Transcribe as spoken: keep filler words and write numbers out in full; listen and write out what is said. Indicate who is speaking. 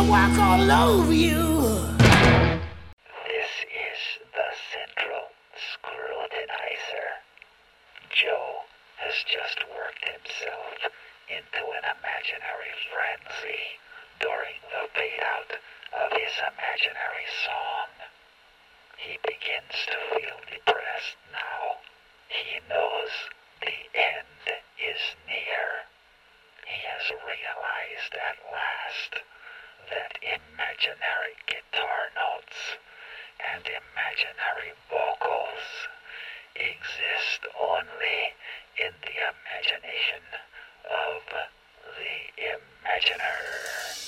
Speaker 1: walk all over you.
Speaker 2: This is the Central Scrutinizer. Joe has just worked himself into an imaginary frenzy during the fade-out of his imaginary song. He begins to feel depressed now. He knows the end is near. He has realized at last that imaginary guitar notes and imaginary vocals exist only in the imagination of the imaginer.